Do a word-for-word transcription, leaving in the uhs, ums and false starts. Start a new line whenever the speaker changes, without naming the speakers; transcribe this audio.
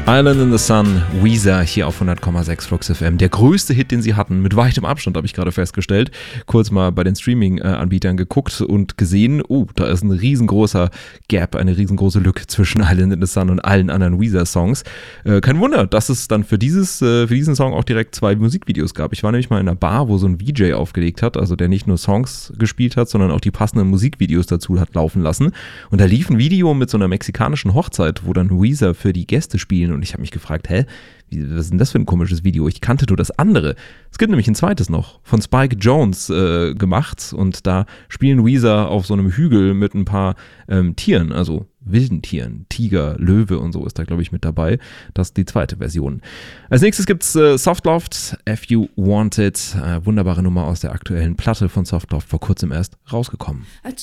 Island in the Sun, Weezer hier auf hundert Komma sechs Flux F M. Der größte Hit, den sie hatten, mit weitem Abstand, habe ich gerade festgestellt. Kurz mal bei den Streaming-Anbietern geguckt und gesehen, oh, da ist ein riesengroßer Gap, eine riesengroße Lücke zwischen Island in the Sun und allen anderen Weezer-Songs. Äh, kein Wunder, dass es dann für, dieses, äh, für diesen Song auch direkt zwei Musikvideos gab. Ich war nämlich mal in einer Bar, wo so ein V J aufgelegt hat, also der nicht nur Songs gespielt hat, sondern auch die passenden Musikvideos dazu hat laufen lassen. Und da lief ein Video mit so einer mexikanischen Hochzeit, wo dann Weezer für die Gäste spielen. Und ich habe mich gefragt, hä, wie, was ist denn das für ein komisches Video? Ich kannte nur das andere. Es gibt nämlich ein zweites noch, von Spike Jonze äh, gemacht. Und da spielen Weezer auf so einem Hügel mit ein paar ähm, Tieren, also wilden Tieren, Tiger, Löwe und so ist da, glaube ich, mit dabei. Das ist die zweite Version. Als nächstes gibt's äh, Softloft, If You Want It. Äh, wunderbare Nummer aus der aktuellen Platte von Softloft, vor kurzem erst rausgekommen.
I